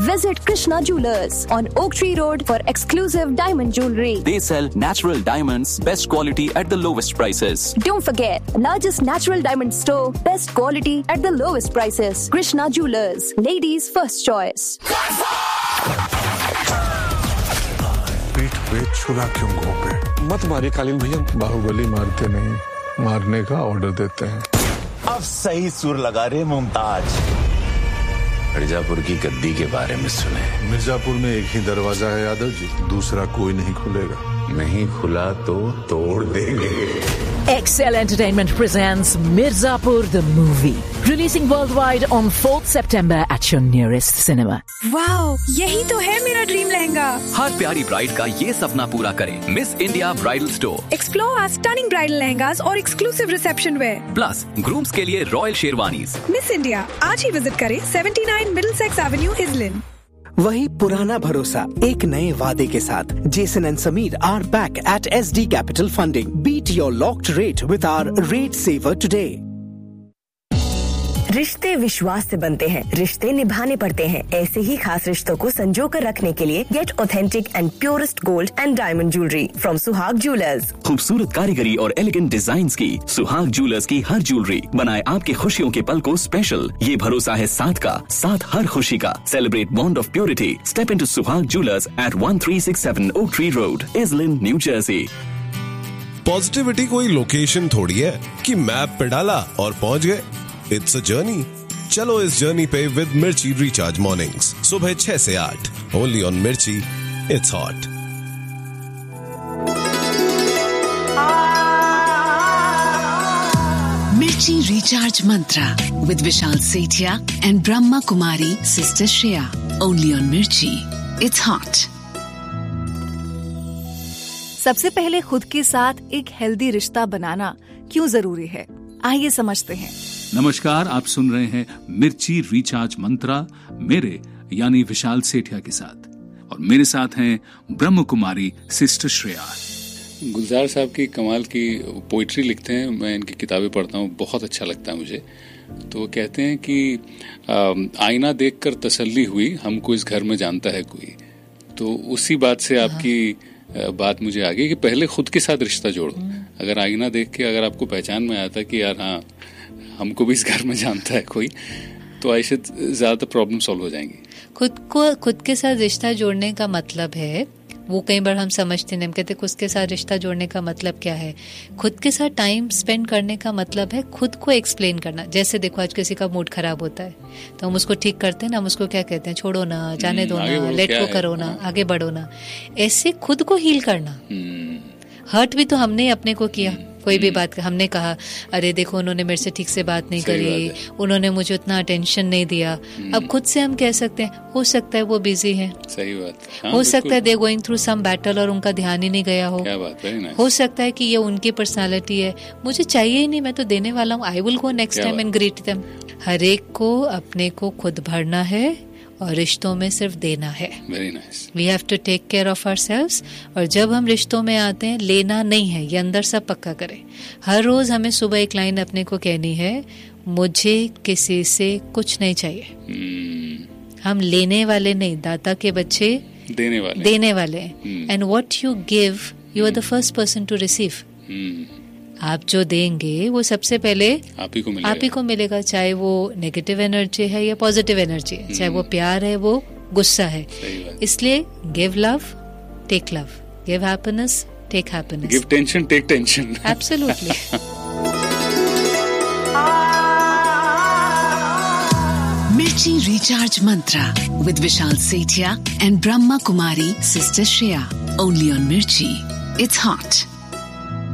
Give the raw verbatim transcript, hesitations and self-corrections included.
Visit Krishna Jewelers on Oak Tree Road for exclusive diamond jewelry. They sell natural diamonds, best quality at the lowest prices. Don't forget, largest natural diamond store, best quality at the lowest prices. Krishna Jewelers, ladies' first choice. पीठ पे छुरा क्यों घोंपे? मत मारिए कालीन भैया। बाहुबली मारते नहीं, मारने का ऑर्डर देते हैं। अब सही सुर लगा रहे मुमताज। मिर्जापुर की गद्दी के बारे में सुने। मिर्जापुर में एक ही दरवाजा है यादव जी, दूसरा कोई नहीं खुलेगा। नहीं खुला तो तोड़ देंगे। Excel Entertainment presents Mirzapur the movie, releasing worldwide on fourth September at your nearest cinema. Wow, यही तो है मेरा ड्रीम लहंगा। हर प्यारी ब्राइड का ये सपना पूरा करें miss India bridal store. Explore our stunning bridal lehengas और exclusive reception wear. Plus grooms के लिए रॉयल शेरवानीज। मिस इंडिया आज ही विजिट करें उन्यासी मिडलसेक्स एवेन्यू इजलिन। वही पुराना भरोसा एक नए वादे के साथ Jason and Sameer are back at S D capital funding. Beat your locked rate with hour rate saver today. रिश्ते विश्वास से बनते हैं, रिश्ते निभाने पड़ते हैं। ऐसे ही खास रिश्तों को संजो कर रखने के लिए gate authentic and purest gold and diamond jewellery from सुहाग ज्वेलर्स। खूबसूरत कारीगरी और एलिगेंट डिजाइन्स की सुहाग ज्वेलर्स की हर ज्वेलरी बनाए आपके खुशियों के पल को स्पेशल। ये भरोसा है साथ का, साथ हर खुशी का। Celebrate bond of purity. Step into सुहाग jewellers eight one three six seven oak tree road, इजलिन, new Jersey. Positivity कोई लोकेशन थोड़ी है कि मैप पे डाला और पहुंच गए। It's a journey. चलो इस जर्नी पे विद मिर्ची रिचार्ज मॉर्निंग्स सुबह छह से आठ, ओनली ऑन मिर्ची। It's hot. मिर्ची recharge Mantra with Vishal Sethia and Brahma Kumari sister Shreya, only on मिर्ची। It's hot. सबसे पहले खुद के साथ एक हेल्दी रिश्ता बनाना क्यों जरूरी है, आइए समझते हैं। नमस्कार, आप सुन रहे हैं मिर्ची रिचार्ज मंत्रा मेरे यानी विशाल सेठिया के साथ, और मेरे साथ हैं ब्रह्म कुमारी सिस्टर श्रेया। गुलजार साहब की कमाल की पोइट्री लिखते हैं, मैं इनकी किताबें पढ़ता हूँ, बहुत अच्छा लगता है मुझे। तो वो कहते हैं कि आईना देखकर तसल्ली हुई, हमको इस घर में जानता है कोई। तो उसी बात से आपकी बात मुझे आ गई कि पहले खुद के साथ रिश्ता जोड़ो। अगर आईना देख के अगर आपको पहचान में आता कि यार हाँ हमको भी इस घर में जानता है कोई, तो ऐसे ज्यादा प्रॉब्लम सॉल्व हो जाएंगी। खुद को खुद के साथ रिश्ता जोड़ने का मतलब है, वो कई बार हम समझते नहीं, हम कहते खुद के साथ रिश्ता जोड़ने का मतलब क्या है। खुद के साथ टाइम स्पेंड करने का मतलब है खुद को एक्सप्लेन करना। जैसे देखो आज किसी का मूड खराब होता है तो हम उसको ठीक करते हैं ना, हम उसको क्या कहते हैं, छोड़ो ना, जाने दो ना, लेट को करो ना, आगे बढ़ो ना। ऐसे खुद को हील करना। हर्ट भी तो हमने अपने को किया, कोई भी बात हमने कहा अरे देखो उन्होंने मेरे से ठीक से बात नहीं करी, उन्होंने मुझे उतना अटेंशन नहीं दिया। अब खुद से हम कह सकते हैं हो सकता है वो बिजी है, सही बात, हाँ, हो सकता है they going through some battle और उनका ध्यान ही नहीं गया हो। क्या बात, वेरी नाइस। हो सकता है कि ये उनकी पर्सनालिटी है, मुझे चाहिए ही नहीं, मैं तो देने वाला हूँ, I will go next time and greet them. हर एक को अपने को खुद भरना है और रिश्तों में सिर्फ देना है। Very nice. We have to take care of ourselves. और जब हम रिश्तों में आते हैं, लेना नहीं है, ये अंदर सब पक्का करें। हर रोज हमें सुबह एक लाइन अपने को कहनी है, मुझे किसी से कुछ नहीं चाहिए। hmm. हम लेने वाले नहीं, दाता के बच्चे देने वाले देने वाले and what you give you are the first person to receive. आप जो देंगे वो सबसे पहले आप ही को मिलेगा, आप ही को मिलेगा, चाहे वो नेगेटिव एनर्जी है या पॉजिटिव एनर्जी है, चाहे वो प्यार है वो गुस्सा है। इसलिए give love take love, give happiness take happiness, give tension take tension. Absolutely. मिर्ची recharge Mantra with Vishal Sethia and Brahma Kumari sister Shreya, only on मिर्ची। It's hot.